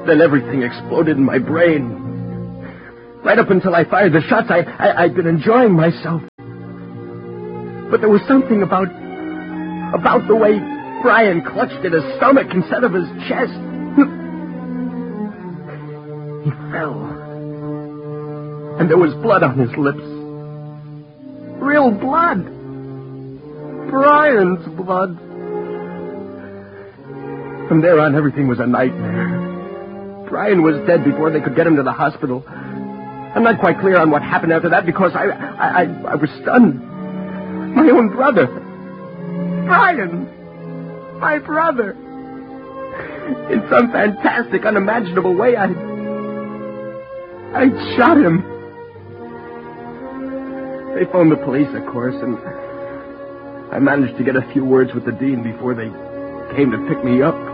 Then everything exploded in my brain. Right up until I fired the shots, I'd been enjoying myself. But there was something about the way Brian clutched at his stomach instead of his chest. He fell. And there was blood on his lips. Real blood. Brian's blood. From there on, everything was a nightmare. Brian was dead before they could get him to the hospital. I'm not quite clear on what happened after that because I was stunned. My own brother. Brian. My brother. In some fantastic, unimaginable way, I shot him. They phoned the police, of course, and I managed to get a few words with the dean before they came to pick me up.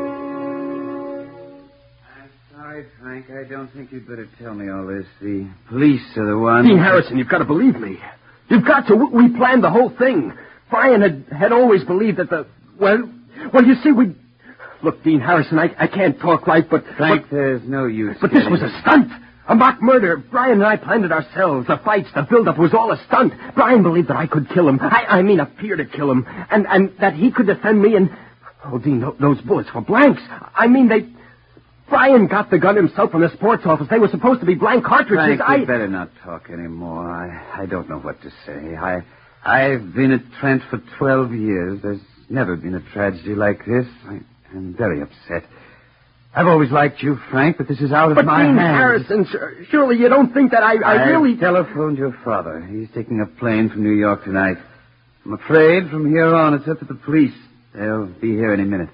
I'm sorry, Frank. I don't think you'd better tell me all this. The police are the ones... Dean Harrison, you've got to believe me. You've got to. We planned the whole thing. Brian had always believed that the... Well, you see, we... Look, Dean Harrison, I can't talk right, but... Frank, there's no use. But this was a stunt. A mock murder. Brian and I planned it ourselves. The fights, the build-up was all a stunt. Brian believed that I could kill him. I mean, appear to kill him. And that he could defend me and... Oh, Dean, those bullets were blanks. I mean, Brian got the gun himself from the sports office. They were supposed to be blank cartridges. Frank, you better not talk anymore. I don't know what to say. I've been at Trent for 12 years. There's never been a tragedy like this. I'm very upset. I've always liked you, Frank, but this is out of my hands. But Dean Harrison, surely you don't think that I really... I telephoned your father. He's taking a plane from New York tonight. I'm afraid from here on it's up to the police. They'll be here any minute.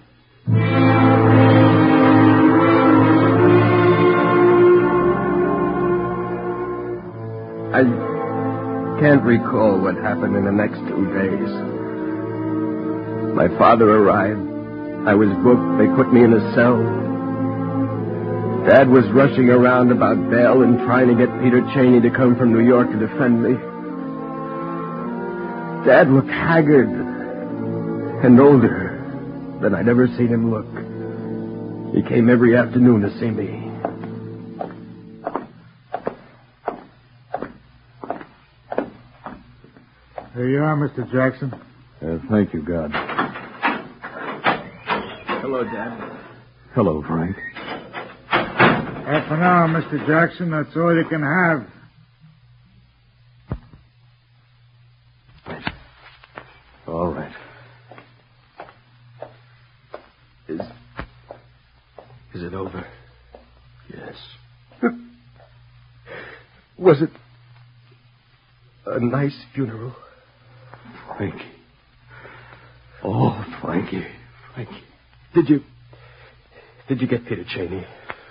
I can't recall what happened in the next 2 days. My father arrived. I was booked. They put me in a cell. Dad was rushing around about bail and trying to get Peter Cheney to come from New York to defend me. Dad looked haggard and older than I'd ever seen him look. He came every afternoon to see me. There you are, Mr. Jackson. Thank you, God. Hello, Dad. Hello, Frank. Half an hour, Mr. Jackson. That's all you can have. All right. Is it over? Yes. Was it a nice funeral? Frankie. Oh, Frankie. Frankie. Did you get Peter Cheney?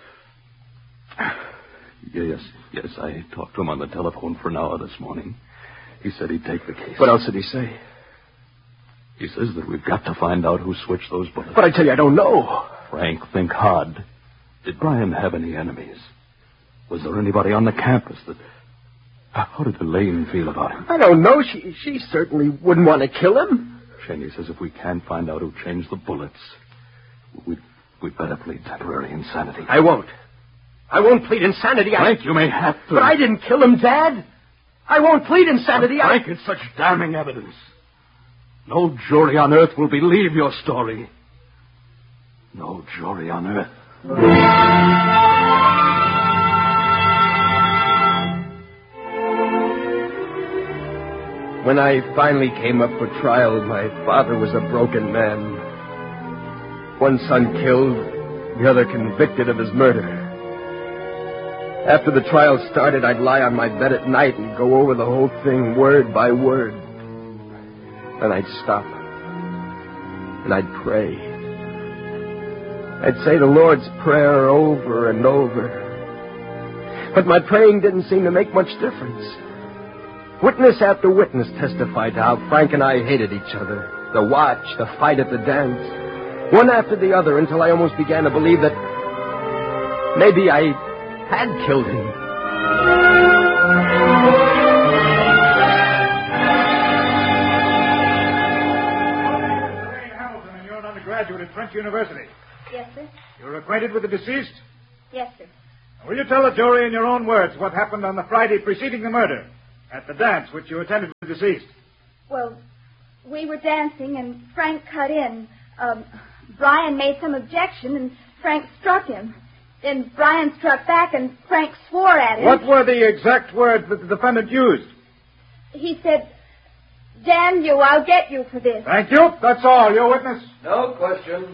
Yes, I talked to him on the telephone for an hour this morning. He said he'd take the case. What else did he say? He says that we've got to find out who switched those bullets. But I tell you, I don't know. Frank, think hard. Did Brian have any enemies? Was there anybody on the campus that... How did Elaine feel about him? I don't know. She certainly wouldn't want to kill him. Cheney says if we can't find out who changed the bullets, we'd better plead temporary insanity. I won't. I won't plead insanity. Frank, you may have to. But I didn't kill him, Dad. I won't plead insanity. But Frank, it's such damning evidence. No jury on earth will believe your story. No jury on earth. When I finally came up for trial, my father was a broken man. One son killed, the other convicted of his murder. After the trial started, I'd lie on my bed at night and go over the whole thing word by word. Then I'd stop, and I'd pray. I'd say the Lord's Prayer over and over. But my praying didn't seem to make much difference. Witness after witness testified to how Frank and I hated each other. The watch, the fight at the dance. One after the other until I almost began to believe that maybe I had killed him. Hamilton, and you're an undergraduate at Trent University. Yes, sir. You're acquainted with the deceased? Yes, sir. Will you tell the jury in your own words what happened on the Friday preceding the murder at the dance which you attended with the deceased? Well, we were dancing and Frank cut in. Brian made some objection and Frank struck him. Then Brian struck back and Frank swore at him. What were the exact words that the defendant used? He said, "Damn you, I'll get you for this." Thank you. That's all. Your witness. No questions.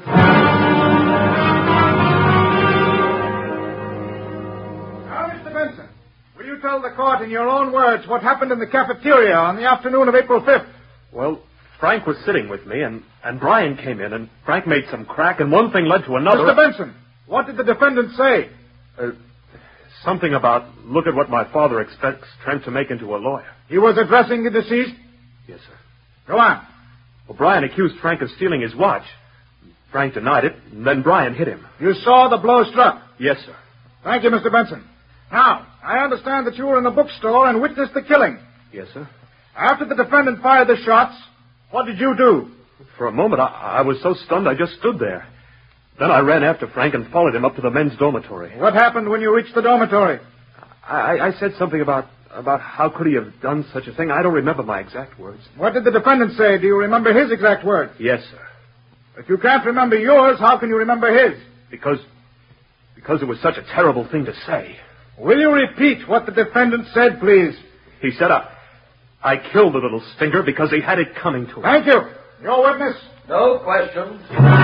Now, Mr. Benson, will you tell the court in your own words what happened in the cafeteria on the afternoon of April 5th? Well, Frank was sitting with me, and Brian came in, and Frank made some crack, and one thing led to another. Mr. Benson, what did the defendant say? Something about, look at what my father expects Trent to make into a lawyer. He was addressing the deceased? Yes, sir. Go on. Well, Brian accused Frank of stealing his watch. Frank denied it, and then Brian hit him. You saw the blow struck? Yes, sir. Thank you, Mr. Benson. Now, I understand that you were in the bookstore and witnessed the killing. Yes, sir. After the defendant fired the shots, what did you do? For a moment, I was so stunned I just stood there. Then I ran after Frank and followed him up to the men's dormitory. What happened when you reached the dormitory? I said something about how could he have done such a thing. I don't remember my exact words. What did the defendant say? Do you remember his exact words? Yes, sir. If you can't remember yours, how can you remember his? Because it was such a terrible thing to say. Will you repeat what the defendant said, please? He said, I killed the little stinker because he had it coming to him. Thank you. Your witness. No questions.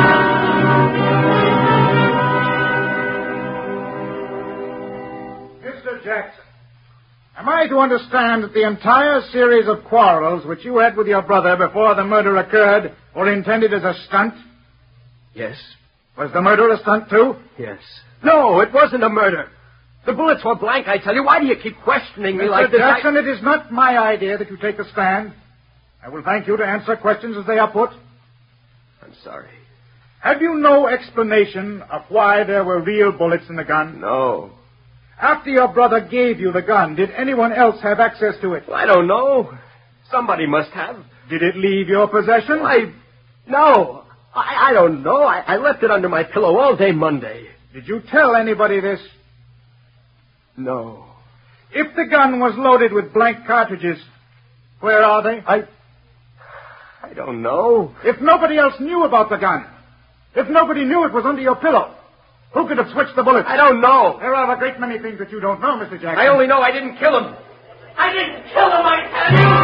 Mr. Jackson, am I to understand that the entire series of quarrels which you had with your brother before the murder occurred were intended as a stunt? Yes. Was the murder a stunt, too? Yes. No, it wasn't a murder. The bullets were blank, I tell you. Why do you keep questioning me like Mr. this? Jackson, it is not my idea that you take a stand. I will thank you to answer questions as they are put. I'm sorry. Have you no explanation of why there were real bullets in the gun? No. After your brother gave you the gun, did anyone else have access to it? Well, I don't know. Somebody must have. Did it leave your possession? No. I don't know. I left it under my pillow all day Monday. Did you tell anybody this? No. If the gun was loaded with blank cartridges, where are they? I don't know. If nobody else knew about the gun, if nobody knew it was under your pillow, who could have switched the bullets? I don't know. There are a great many things that you don't know, Mr. Jackson. I only know I didn't kill him. I didn't kill him, I tell you!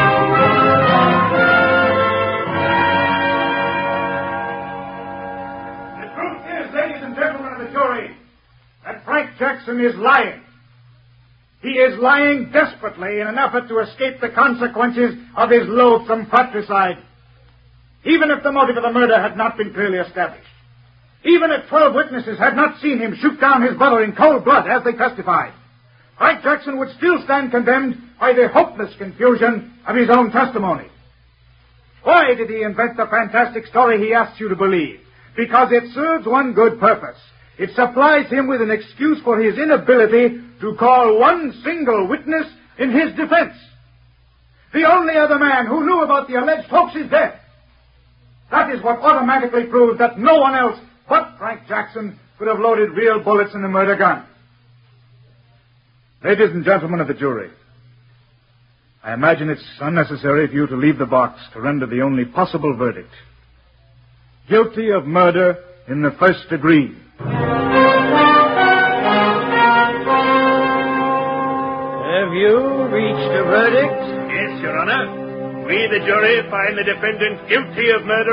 The truth is, ladies and gentlemen of the jury, that Frank Jackson is lying. He is lying desperately in an effort to escape the consequences of his loathsome fratricide. Even if the motive of the murder had not been clearly established, even if 12 witnesses had not seen him shoot down his brother in cold blood as they testified, Frank Jackson would still stand condemned by the hopeless confusion of his own testimony. Why did he invent the fantastic story he asks you to believe? Because it serves one good purpose. It supplies him with an excuse for his inability to call one single witness in his defense. The only other man who knew about the alleged hoax is dead. That is what automatically proves that no one else but Frank Jackson could have loaded real bullets in the murder gun. Ladies and gentlemen of the jury, I imagine it's unnecessary for you to leave the box to render the only possible verdict. Guilty of murder in the first degree. Have you reached a verdict? Yes, Your Honor. We, the jury, find the defendant guilty of murder